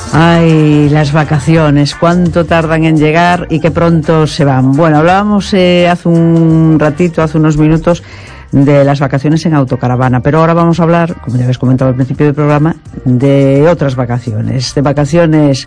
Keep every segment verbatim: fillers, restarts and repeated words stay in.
Ay, las vacaciones, cuánto tardan en llegar y qué pronto se van. Bueno, hablábamos eh, hace un ratito, hace unos minutos, de las vacaciones en autocaravana, pero ahora vamos a hablar, como ya habéis comentado al principio del programa, de otras vacaciones, de vacaciones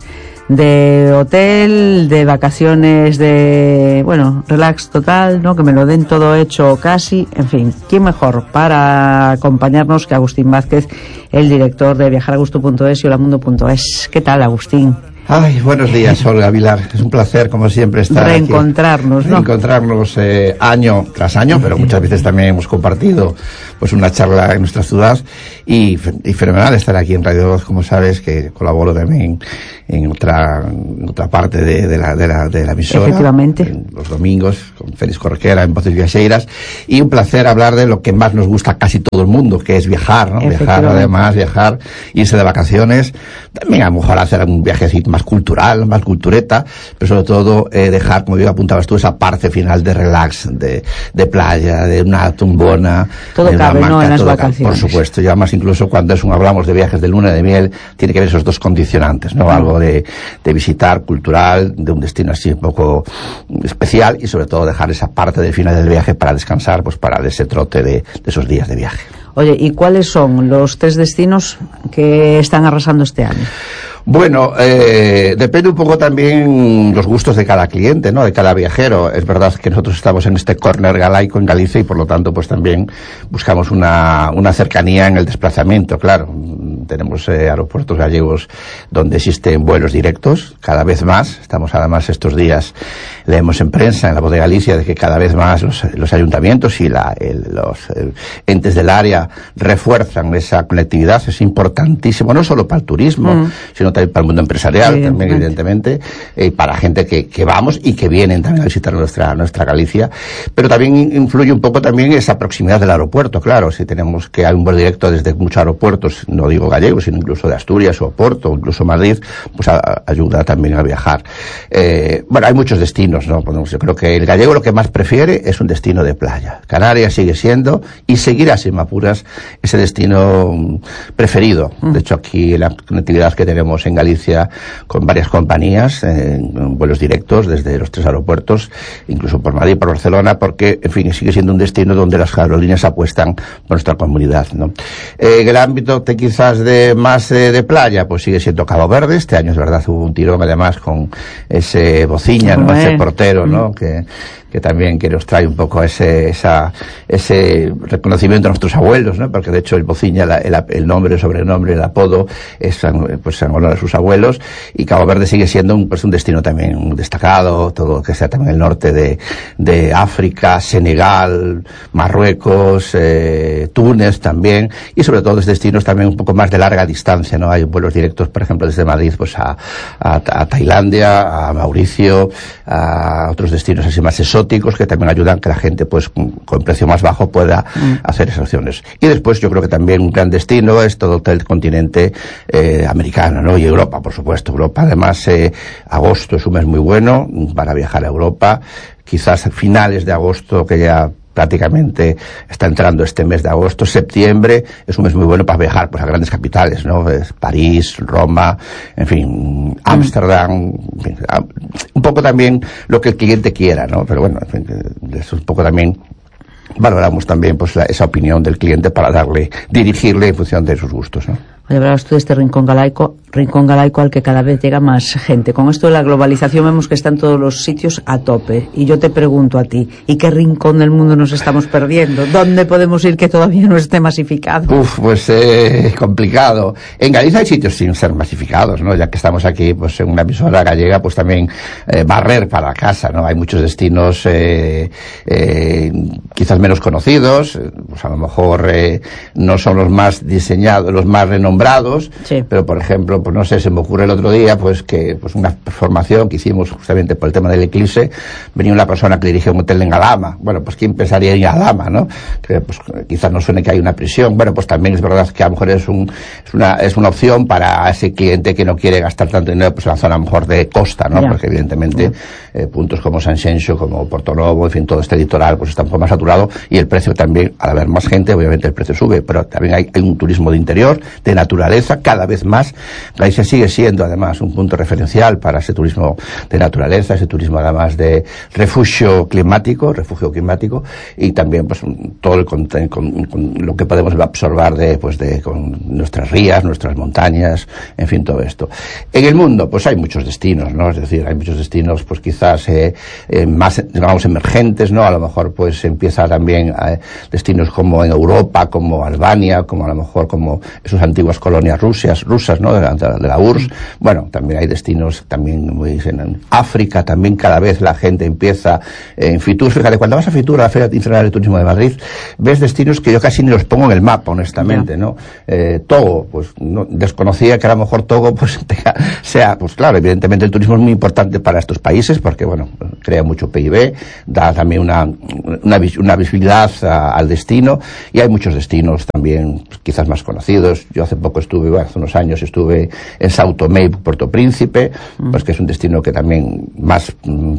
de hotel, de vacaciones de, bueno, relax total, ¿no? Que me lo den todo hecho casi, en fin, ¿quién mejor para acompañarnos que Agustín Vázquez, el director de viajar a gusto punto es y holamundo punto es? ¿Qué tal, Agustín? Ay, buenos días, Olga Vilar. Es un placer, como siempre, estar Reencontrarnos, aquí. ¿no? Reencontrarnos eh, año tras año, pero muchas veces también hemos compartido pues una charla en nuestra ciudad y, y fenomenal estar aquí en Radio Voz, como sabes, que colaboro también en otra, en otra parte de, de, la, de, la, de la emisora. Efectivamente. Los domingos, con Félix Correquera en Voces Viaxeiras, y un placer hablar de lo que más nos gusta a casi todo el mundo, que es viajar, ¿no? Viajar, además, viajar, irse de vacaciones, también a lo mejor hacer un viaje así más cultural, más cultureta, pero sobre todo eh, dejar, como bien apuntabas tú, esa parte final de relax, de, de playa, de una tumbona. Todo de cabe, una ¿no? En las todo vacaciones. Por supuesto, y además incluso cuando es un, hablamos de viajes de luna de miel, tiene que haber esos dos condicionantes, ¿no? Algo de, de visitar cultural, de un destino así un poco especial, y sobre todo dejar esa parte del final del viaje para descansar, pues para ese trote de, de esos días de viaje. Oye, ¿y cuáles son los tres destinos que están arrasando este año? Bueno, eh, depende un poco también los gustos de cada cliente, ¿no? De cada viajero. Es verdad que nosotros estamos en este córner galaico en Galicia y por lo tanto pues también buscamos una, una cercanía en el desplazamiento, claro. Tenemos eh, aeropuertos gallegos donde existen vuelos directos, cada vez más. Estamos además estos días, leemos en prensa, en la Voz de Galicia, de que cada vez más los, los ayuntamientos y la, el, los el, entes del área refuerzan esa conectividad. Es importantísimo, no solo para el turismo, mm. sino también para el mundo empresarial, sí, también evidentemente, eh, para gente que, que vamos y que vienen también a visitar nuestra, nuestra Galicia. Pero también influye un poco también esa proximidad del aeropuerto, claro. Si tenemos que hay un vuelo directo desde muchos aeropuertos, no digo gallegos, sino incluso de Asturias o Oporto, o incluso Madrid, pues a, a, ayuda también a viajar. Eh, bueno, hay muchos destinos, ¿no? Yo creo que el gallego lo que más prefiere es un destino de playa. Canarias sigue siendo, y seguirá, sin apuras, ese destino preferido. De hecho, aquí la conectividad que tenemos en Galicia con varias compañías, eh, en vuelos directos desde los tres aeropuertos, incluso por Madrid y por Barcelona, porque, en fin, sigue siendo un destino donde las aerolíneas apuestan por nuestra comunidad, ¿no? Eh, en el ámbito de quizás de más eh, de playa, pues sigue siendo Cabo Verde. Este año es verdad hubo un tirón además con ese Bociña, ¿no? Ese portero, ¿no? Que que también que nos trae un poco ese esa ese reconocimiento a nuestros abuelos, ¿no? Porque de hecho el Bociña, la, el, el nombre, el sobrenombre, el apodo es pues en honor a sus abuelos, y Cabo Verde sigue siendo un pues un destino también destacado, todo lo que sea también el norte de de África, Senegal, Marruecos, eh, Túnez también, y sobre todo destinos también un poco más de larga distancia, ¿no? Hay vuelos directos, por ejemplo, desde Madrid pues a a, a Tailandia, a Mauricio, a otros destinos así más exóticos que también ayudan que la gente pues con, con precio más bajo pueda mm. hacer esas opciones. Y después yo creo que también un gran destino es todo el continente eh, americano, ¿no? Y Europa, por supuesto. Europa, además, eh, agosto es un mes muy bueno para viajar a Europa. Quizás a finales de agosto, que ya prácticamente está entrando este mes de agosto, septiembre es un mes muy bueno para viajar pues a grandes capitales, ¿no? Es París, Roma, en fin, Ámsterdam, en fin, un poco también lo que el cliente quiera, ¿no? Pero bueno, en fin, eso un poco también valoramos también pues la, esa opinión del cliente para darle, dirigirle en función de sus gustos, ¿no? Oye, hablabas tú de este rincón galaico, rincón galaico al que cada vez llega más gente. Con esto de la globalización vemos que están todos los sitios a tope. Y yo te pregunto a ti, ¿y qué rincón del mundo nos estamos perdiendo? ¿Dónde podemos ir que todavía no esté masificado? Uf, pues eh, complicado. En Galicia hay sitios sin ser masificados, ¿no? Ya que estamos aquí, pues en una emisora gallega, pues también eh, barrer para casa, ¿no? Hay muchos destinos eh, eh, quizás menos conocidos, pues a lo mejor eh, no son los más diseñados, los más renombrados, sí. Pero por ejemplo, pues no sé, se me ocurre el otro día pues que pues una formación que hicimos justamente por el tema del eclipse, venía una persona que dirige un hotel en Alhama. Bueno, pues quién pensaría en Alhama, ¿no? Que pues quizás no suene que hay una prisión. Bueno, pues también es verdad que a lo mejor es un es una es una opción para ese cliente que no quiere gastar tanto dinero pues en la zona a lo mejor de costa, ¿no? Yeah. Porque evidentemente yeah. eh, puntos como Sanxenxo, como Portonovo, en fin, todo este litoral pues está un poco más saturado, y el precio también, al haber más gente, obviamente el precio sube, pero también hay, hay un turismo de interior, de naturaleza, cada vez más. Galicia sigue siendo además un punto referencial para ese turismo de naturaleza, ese turismo además de refugio climático, refugio climático, y también pues todo el con, con, con lo que podemos absorber de, pues de con nuestras rías, nuestras montañas, en fin, todo esto. En el mundo, pues hay muchos destinos, ¿no? Es decir, hay muchos destinos, pues quizás eh, eh, más, digamos, emergentes, ¿no? A lo mejor, pues empieza también eh, destinos como en Europa, como Albania, como a lo mejor como esas antiguas colonias rusas, rusas, ¿no? De la, de la U R S S. Bueno, también hay destinos, también muy, en África, también cada vez la gente empieza en Fitur. Fíjate, cuando vas a Fitur, a la Feria Internacional de Turismo de Madrid, ves destinos que yo casi ni los pongo en el mapa, honestamente, ¿no? Eh, Togo, pues no, desconocía que a lo mejor Togo, pues sea, pues claro, evidentemente el turismo es muy importante para estos países porque, bueno, crea mucho P I B, da también una, una, una visibilidad a, al destino, y hay muchos destinos también, pues, quizás más conocidos. Yo hace poco estuve, bueno, hace unos años estuve en Sao Tomé y Puerto Príncipe, mm. pues que es un destino que también más,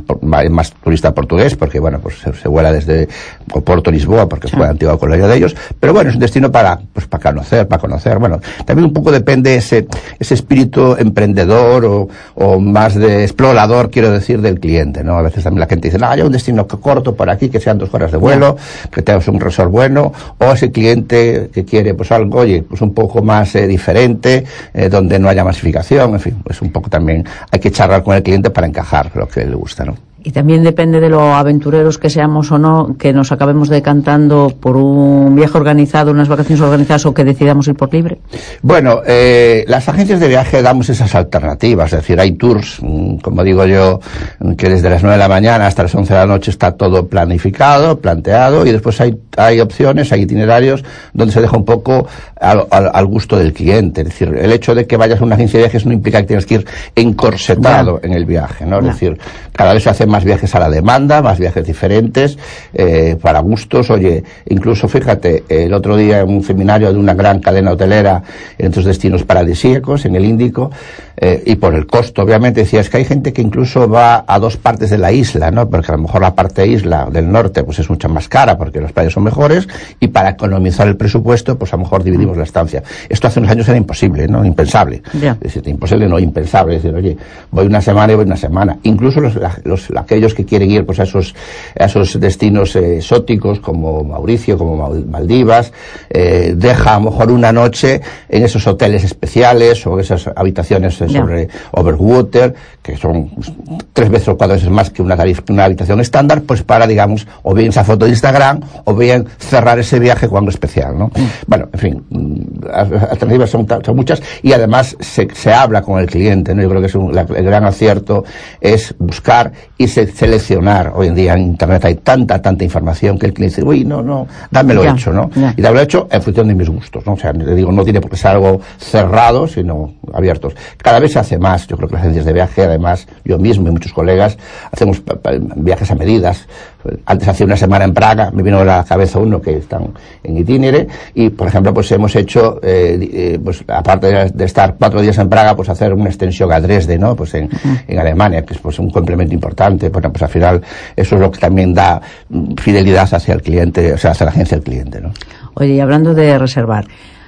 más turista portugués, porque, bueno, pues se, se vuela desde Porto Lisboa, porque sí. fue antigua colonia de ellos, pero bueno, es un destino para, pues para conocer, para conocer, bueno, también un poco depende ese, ese espíritu emprendedor o, o más de explorador, quiero decir, del cliente, ¿no? A veces también la gente dice, no, hay un destino corto por aquí, que sean dos horas de vuelo, yeah. que tengas un resort bueno, o ese cliente que quiere, pues algo, oye, pues un poco más eh, diferente, eh, donde no haya masificación, en fin, pues un poco también hay que charlar con el cliente para encajar lo que le gusta, ¿no? Y también depende de lo aventureros que seamos o no, que nos acabemos decantando por un viaje organizado, unas vacaciones organizadas, o que decidamos ir por libre. Bueno, eh, las agencias de viaje damos esas alternativas, es decir, hay tours, como digo yo, que desde las nueve de la mañana hasta las once de la noche está todo planificado, planteado, y después hay, hay opciones, hay itinerarios donde se deja un poco al, al, al gusto del cliente. Es decir, el hecho de que vayas a una agencia de viajes no implica que tienes que ir encorsetado yeah. en el viaje, ¿no? Es yeah. decir, cada vez se hace más viajes a la demanda, más viajes diferentes, eh, para gustos. Oye, incluso fíjate, el otro día en un seminario de una gran cadena hotelera en estos destinos paradisíacos, en el Índico, eh, y por el costo, obviamente, decía, es que hay gente que incluso va a dos partes de la isla, ¿no? Porque a lo mejor la parte isla del norte, pues es mucho más cara, porque los precios son mejores, y para economizar el presupuesto, pues a lo mejor dividimos la estancia. Esto hace unos años era imposible, ¿no? Impensable. Yeah. Es decir, imposible, no, impensable. Es decir, oye, voy una semana y voy una semana. Incluso los, los, aquellos que quieren ir pues a esos, a esos destinos eh, exóticos como Mauricio, como Maldivas, eh, deja a lo mejor una noche en esos hoteles especiales o esas habitaciones eh, sobre yeah. overwater, que son pues, tres veces o cuatro veces más que una, tarifa, una habitación estándar, pues para, digamos, o bien esa foto de Instagram, o bien cerrar ese viaje con algo especial, ¿no? Mm. Bueno, en fin, alternativas son, son muchas, y además se, se habla con el cliente, ¿no? Yo creo que es un, la, el gran acierto es buscar y se, seleccionar. Hoy en día en internet hay tanta, tanta información que el cliente dice, uy, no, no, dámelo yeah, hecho, ¿no? Yeah. Y dámelo hecho en función de mis gustos, ¿no? O sea, le digo, no tiene por qué ser algo cerrado, sino abiertos. Cada vez se hace más. Yo creo que las agencias de viaje, además, yo mismo y muchos colegas, hacemos viajes a medidas. Antes hacía una semana en Praga, me vino a la cabeza uno que están en itinere, y por ejemplo, pues hemos hecho, eh, eh, pues aparte de, de estar cuatro días en Praga, pues hacer una extensión a Dresde, ¿no? Pues en, uh-huh. en Alemania, que es pues un complemento importante. Bueno, pues al final, eso es lo que también da fidelidad hacia el cliente, o sea, hacia la agencia del cliente, ¿no? Oye, y hablando de reservar,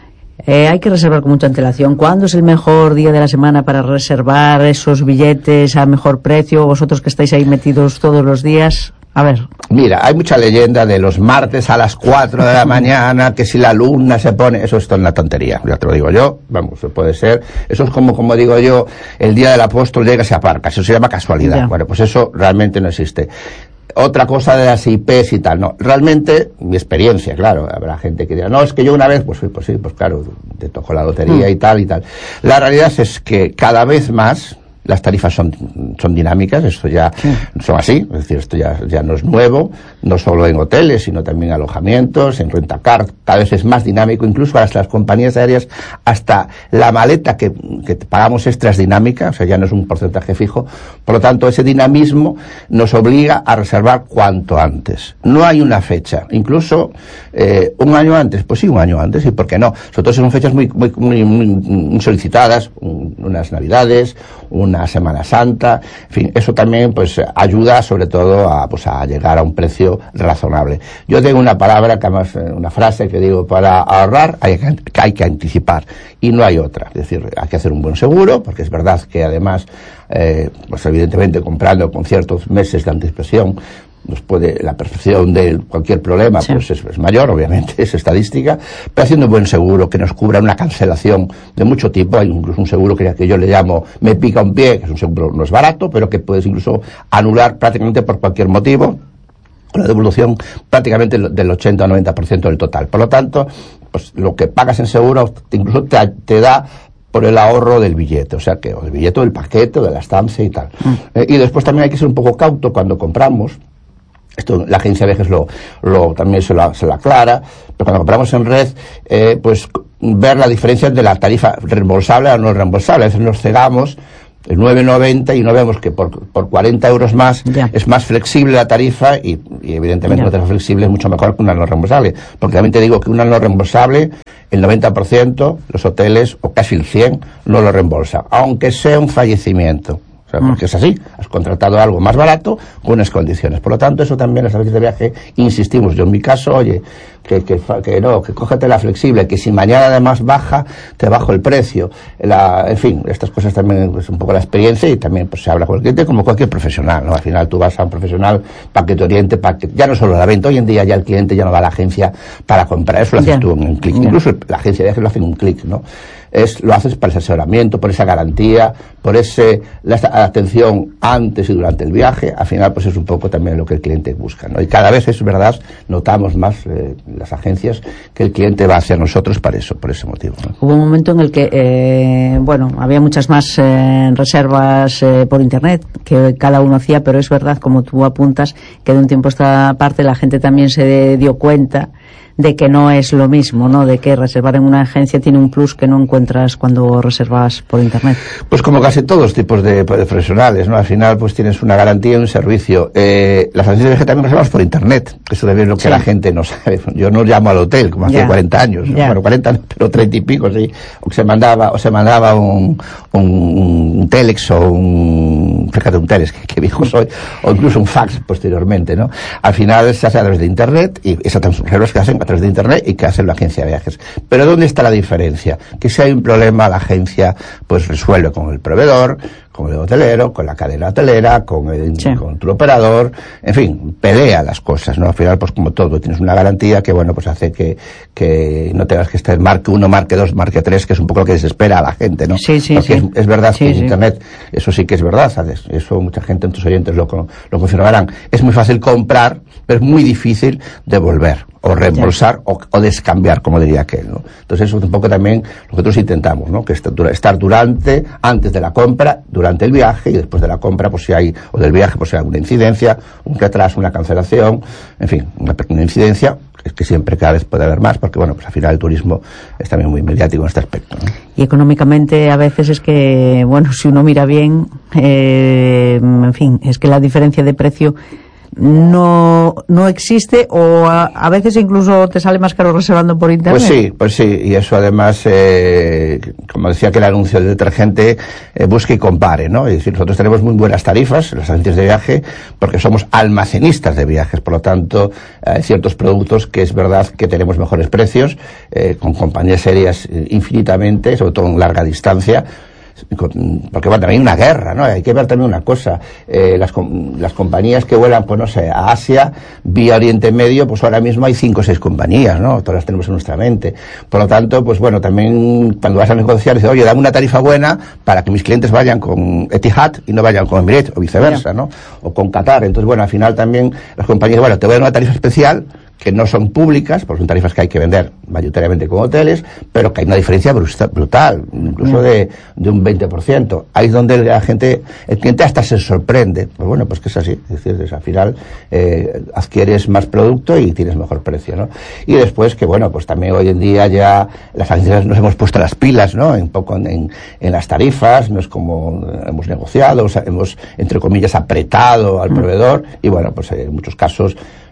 Eh, hay que reservar con mucha antelación. ¿Cuándo es el mejor día de la semana para reservar esos billetes a mejor precio? Vosotros que estáis ahí metidos todos los días. A ver. Mira, hay mucha leyenda de los martes a las cuatro de la mañana, que si la luna se pone, eso es toda una tontería, ya te lo digo yo, vamos, puede ser, eso es como, como digo yo, el día del apóstol llega y se aparca, eso se llama casualidad. Ya. Bueno, pues eso realmente no existe. Otra cosa de las I Pes y tal, no, realmente, mi experiencia, claro, habrá gente que dirá, no, es que yo una vez, pues, pues sí, pues claro, te tocó la lotería mm. y tal y tal. La realidad es que cada vez más las tarifas son, son dinámicas, esto ya sí. son así, es decir, esto ya, ya no es nuevo, no solo en hoteles, sino también en alojamientos, en rentacar, cada vez es más dinámico, incluso hasta las compañías aéreas, hasta la maleta que, que pagamos extra es dinámica, o sea, ya no es un porcentaje fijo, por lo tanto, ese dinamismo nos obliga a reservar cuanto antes. No hay una fecha, incluso eh, un año antes, pues sí, un año antes, y por qué no, sobre todo son fechas muy, muy, muy, muy solicitadas, un, unas navidades, un una Semana Santa, en fin, eso también pues ayuda sobre todo a, pues, a llegar a un precio razonable. Yo tengo una palabra, que además, una frase que digo, para ahorrar hay que, hay que anticipar, y no hay otra. Es decir, hay que hacer un buen seguro, porque es verdad que además, eh, pues evidentemente comprando con ciertos meses de anticipación, nos puede, la percepción de cualquier problema, sí, pues es, es mayor, obviamente, es estadística, pero haciendo un buen seguro que nos cubra una cancelación de mucho tipo. Hay incluso un seguro que, que yo le llamo me pica un pie, que es un seguro, no es barato, pero que puedes incluso anular prácticamente por cualquier motivo, con la devolución prácticamente del ochenta o noventa por ciento del total. Por lo tanto, pues lo que pagas en seguro incluso te, te da por el ahorro del billete, o sea que, o del billete, del paquete, o de la estancia y tal. Mm. Eh, y después también hay que ser un poco cauto cuando compramos. Esto la agencia de viajes lo, lo también se lo, se lo aclara, pero cuando compramos en red, eh, pues ver la diferencia de la tarifa reembolsable a no reembolsable. A veces nos cegamos el nueve noventa y no vemos que por, por cuarenta euros más ya es más flexible la tarifa, y, y evidentemente ya, una tarifa flexible es mucho mejor que una no reembolsable, porque también te digo que una no reembolsable, el noventa por ciento, los hoteles, o casi el cien por ciento, no lo reembolsa, aunque sea un fallecimiento. Porque es así, has contratado algo más barato con unas condiciones. Por lo tanto, eso también las agencias de viaje insistimos. Yo en mi caso, oye, que, que, que no, que cógete la flexible, que si mañana además baja, te bajo el precio. La, en fin, estas cosas también es pues, un poco la experiencia, y también pues se habla con el cliente como cualquier profesional, ¿no? Al final tú vas a un profesional para que te oriente, para que, ya no solo la venta, hoy en día ya el cliente ya no va a la agencia para comprar, eso lo haces yeah. tú en un clic. Yeah. Incluso la agencia de viajes lo hace en un clic, ¿no? Es, lo haces para ese asesoramiento, por esa garantía, por ese, la atención antes y durante el viaje. Al final, pues es un poco también lo que el cliente busca, ¿no? Y cada vez es verdad, notamos más eh, las agencias que el cliente va hacia nosotros para eso, por ese motivo, ¿no? Hubo un momento en el que, eh, bueno, había muchas más eh, reservas eh, por internet que cada uno hacía, pero es verdad, como tú apuntas, que de un tiempo a esta parte la gente también se dio cuenta de que no es lo mismo, ¿no? De que reservar en una agencia tiene un plus que no encuentras cuando reservas por internet. Pues como casi todos los tipos de, de profesionales, ¿no? Al final pues tienes una garantía y un servicio. Eh, las agencias de viaje también reservas por internet. Eso debe ser lo que sí. la gente no sabe. Yo no llamo al hotel como hace yeah. cuarenta años, ¿no? yeah. bueno, cuarenta no, pero treinta y pico, sí. O se mandaba, o se mandaba un, un, un telex o un, fíjate, un telex, que, que viejo soy, o incluso un fax posteriormente, ¿no? Al final se hace a través de internet, y esas reservas que hacen a través de internet y que hace la agencia de viajes. Pero ¿dónde está la diferencia? Que si hay un problema, la agencia pues resuelve con el proveedor, con el hotelero, con la cadena hotelera, con el sí. con tu operador, en fin, pelea las cosas, ¿no? Al final, pues como todo, tienes una garantía que, bueno, pues hace que, que no tengas que estar marque uno, marque dos, marque tres, que es un poco lo que desespera a la gente, ¿no? Sí, sí, Porque sí. Es, es verdad sí, que en sí. internet, eso sí que es verdad, ¿sabes? Eso mucha gente, tus oyentes lo, lo confirmarán. Es muy fácil comprar, pero es muy difícil devolver, o reembolsar, o, o descambiar, como diría aquel, ¿no? Entonces eso es un poco también lo que nosotros intentamos, ¿no? Que estar durante, antes de la compra, durante el viaje, y después de la compra, pues si hay, o del viaje, pues si hay alguna incidencia, un retraso, una cancelación, en fin, una pequeña incidencia, que, que siempre cada vez puede haber más, porque bueno, pues al final el turismo es también muy mediático en este aspecto, ¿no? Y económicamente a veces es que, bueno, si uno mira bien, eh, en fin, es que la diferencia de precio no no existe, o a, a veces incluso te sale más caro reservando por internet. Pues sí, pues sí, y eso además, eh, como decía que el anuncio del detergente, eh, busque y compare, ¿no? Es decir, nosotros tenemos muy buenas tarifas, las agencias de viaje, porque somos almacenistas de viajes, por lo tanto, hay ciertos productos que es verdad que tenemos mejores precios, eh, con compañías serias eh, infinitamente, sobre todo en larga distancia, porque bueno, también hay una guerra, ¿no? Hay que ver también una cosa, eh, las, las compañías que vuelan, pues no sé, a Asia, vía Oriente Medio, pues ahora mismo hay cinco o seis compañías, ¿no? Todas las tenemos en nuestra mente. Por lo tanto, pues bueno, también cuando vas a negociar, dices, oye, dame una tarifa buena para que mis clientes vayan con Etihad y no vayan con Emirates, o viceversa, ¿no? O con Qatar. Entonces, bueno, al final también las compañías, bueno, te voy a dar una tarifa especial, que no son públicas, porque son tarifas que hay que vender mayoritariamente con hoteles, pero que hay una diferencia brutal, incluso de, de un veinte por ciento. Ahí es donde la gente, el cliente hasta se sorprende. Pues bueno, pues que es así. Es decir, es, al final eh, adquieres más producto y tienes mejor precio, ¿no? Y después que, bueno, pues también hoy en día ya las agencias nos hemos puesto las pilas, ¿no? Un poco en, en las tarifas, no es como hemos negociado, o sea, hemos, entre comillas, apretado al proveedor, y bueno, pues en muchos casos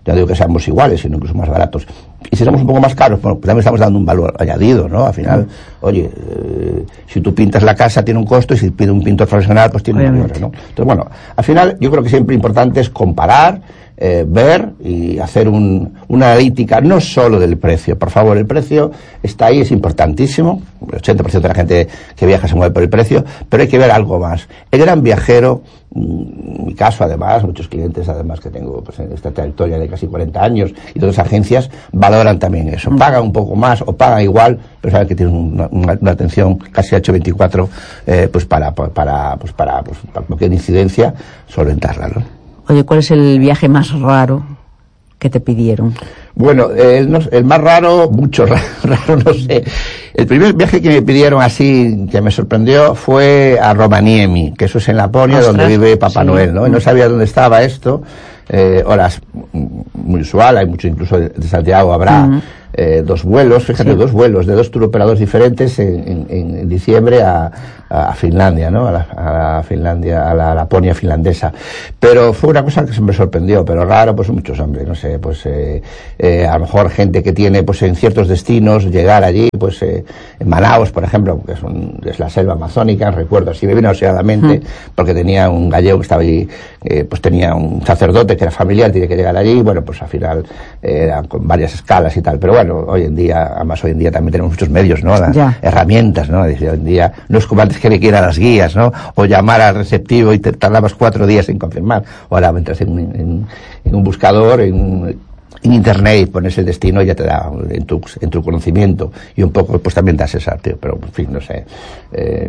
ya digo que seamos iguales, sino incluso más baratos. Y si somos un poco más caros, bueno, pues también estamos dando un valor añadido, ¿no? Al final, oye, eh, si tú pintas la casa tiene un costo, y si pide un pintor profesional, pues tiene un mayor, ¿no? Entonces, bueno, al final yo creo que siempre importante es comparar, eh, ver y hacer un, una analítica no solo del precio. Por favor, el precio está ahí, es importantísimo. El ochenta por ciento de la gente que viaja se mueve por el precio, pero hay que ver algo más. El gran viajero, en mi caso además, muchos clientes además que tengo pues, en esta trayectoria de casi cuarenta años y todas las agencias valoran también eso. Pagan un poco más o pagan igual, pero saben que tienen una, una, una atención casi ocho veinticuatro eh, pues para, para, pues para, pues para cualquier incidencia solventarla, ¿no? Oye, ¿cuál es el viaje más raro que te pidieron? Bueno, el, no, el más raro, mucho raro, raro, no sé. El primer viaje que me pidieron así, que me sorprendió, fue a Rovaniemi, que eso es en Laponia, Ostras, donde vive Papá sí. Noel, ¿no? Y no sabía dónde estaba esto. Eh, horas muy usual, hay mucho, incluso de Santiago habrá uh-huh. eh, dos vuelos, fíjate, sí. dos vuelos de dos turoperadores diferentes en, en, en diciembre a, a Finlandia, ¿no? A la, a la Finlandia, a la Laponia finlandesa. Pero fue una cosa que se me sorprendió, pero raro, pues muchos hombres, no sé, pues eh, eh, a lo mejor gente que tiene, pues en ciertos destinos, llegar allí, pues eh, en Manaus, por ejemplo, que es, un, es la selva amazónica, recuerdo así, me vino oseadamente, uh-huh. porque tenía un gallego que estaba allí, eh, pues tenía un sacerdote que era familiar, tiene que llegar allí, bueno, pues al final eh, era con varias escalas y tal, pero bueno, hoy en día, además hoy en día también tenemos muchos medios, ¿no? Las herramientas, ¿no? Es decir, hoy en día no es como antes que le quieran las guías, ¿no? O llamar al receptivo y te tardabas cuatro días en confirmar, o ahora entras en, en, en un buscador, en un en internet pones el destino y ya te da en tu, en tu conocimiento y un poco pues también te asesar, tío, pero en fin, no sé. Eh,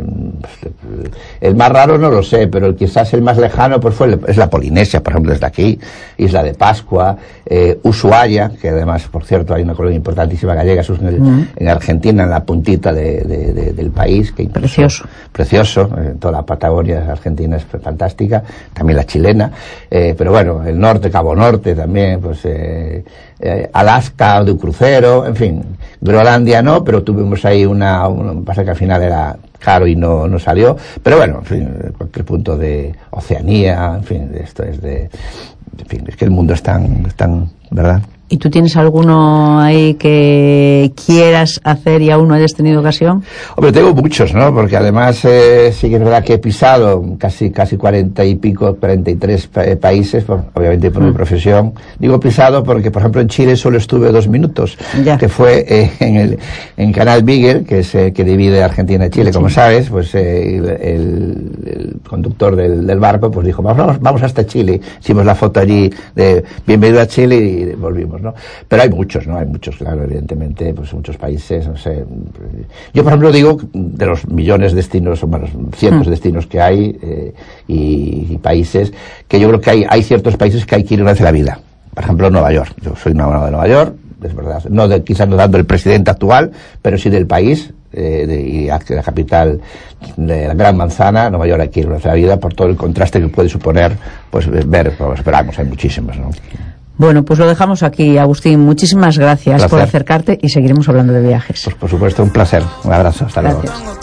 el más raro no lo sé, pero quizás el más lejano pues fue el, es la Polinesia, por ejemplo, desde aquí, Isla de Pascua, eh, Ushuaia, que además, por cierto, hay una colonia importantísima gallega, eso es en, el, mm. en Argentina, en la puntita de, de, de, del país, que precioso, precioso, eh, toda la Patagonia argentina es fantástica, también la chilena, eh, pero bueno, el norte, Cabo Norte también, pues eh, Eh, Alaska de un crucero, en fin, Groenlandia no, pero tuvimos ahí una, una pasa que al final era caro y no, no salió, pero bueno, en fin, cualquier punto de Oceanía, en fin, esto es de, en fin, es que el mundo es tan, es tan, ¿verdad? ¿Y tú tienes alguno ahí que quieras hacer y aún no hayas tenido ocasión? Hombre, tengo muchos, ¿no? Porque además eh, sí que es verdad que he pisado casi casi cuarenta y pico, cuarenta y tres pa- países, por, obviamente por mm. mi profesión. Digo pisado porque, por ejemplo, en Chile solo estuve dos minutos, ya. que fue eh, en el en Canal Beagle, que es eh, que divide Argentina y Chile, sí. como sabes, pues eh, el, el conductor del, del barco pues dijo, vamos, vamos hasta Chile. Hicimos la foto allí de bienvenido a Chile y volvimos, ¿no? Pero hay muchos, ¿no? Hay muchos, claro, evidentemente, pues muchos países, no sé. Yo, por ejemplo, digo, de los millones de destinos, o bueno, cientos de destinos que hay, eh, y, y países, que yo creo que hay, hay ciertos países que hay que ir una vez en la vida. Por ejemplo, Nueva York. Yo soy enamorado de Nueva York, es verdad. No de, quizás no dando el presidente actual, pero sí del país, eh, de, y de la capital de la Gran Manzana, Nueva York, hay que ir una vez en la vida, por todo el contraste que puede suponer, pues, ver, pues, esperamos, hay muchísimos, ¿no? Bueno, pues lo dejamos aquí, Agustín. Muchísimas gracias por acercarte y seguiremos hablando de viajes. Pues por supuesto, un placer. Un abrazo. Hasta luego. Gracias.